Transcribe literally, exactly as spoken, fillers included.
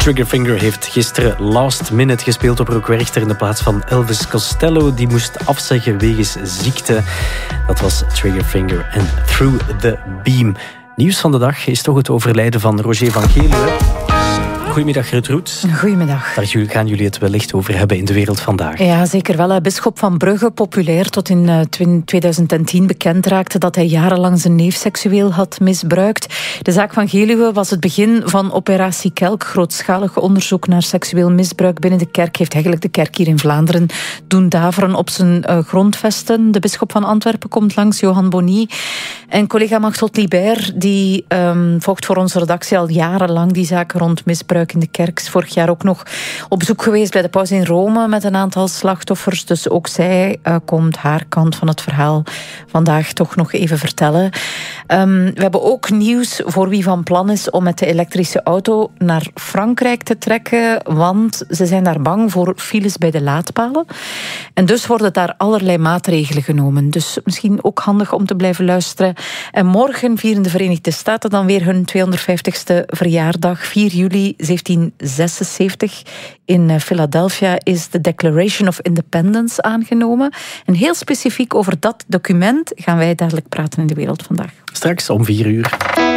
Triggerfinger heeft gisteren last minute gespeeld op Rock Werchter in de plaats van Elvis Costello. Die moest afzeggen wegens ziekte. Dat was Triggerfinger en Through the Beam. Nieuws van de dag is toch het overlijden van Roger van Geluwe. Goedemiddag, Gertrud. Goedemiddag. Daar gaan jullie het wellicht over hebben in de wereld vandaag. Ja, zeker wel. Bisschop van Brugge, populair tot in twintig tien bekend raakte dat hij jarenlang zijn neef seksueel had misbruikt. De zaak van Geluwe was het begin van Operatie Kelk. Grootschalig onderzoek naar seksueel misbruik binnen de kerk heeft eigenlijk de kerk hier in Vlaanderen doen daveren op zijn uh, grondvesten. De bisschop van Antwerpen komt langs, Johan Bonny. En collega Machteld Libert, die um, volgt voor onze redactie al jarenlang die zaken rond misbruik in de kerk. Is vorig jaar ook nog op bezoek geweest bij de paus in Rome met een aantal slachtoffers. Dus ook zij uh, komt haar kant van het verhaal vandaag toch nog even vertellen. Um, we hebben ook nieuws voor wie van plan is om met de elektrische auto naar Frankrijk te trekken, want ze zijn daar bang voor files bij de laadpalen. En dus worden daar allerlei maatregelen genomen. Dus misschien ook handig om te blijven luisteren. En morgen vieren de Verenigde Staten dan weer hun tweehonderdvijftigste verjaardag. vier juli zeventien zesenzeventig in Philadelphia is de Declaration of Independence aangenomen. En heel specifiek over dat document gaan wij dadelijk praten in de wereld vandaag. Straks om vier uur.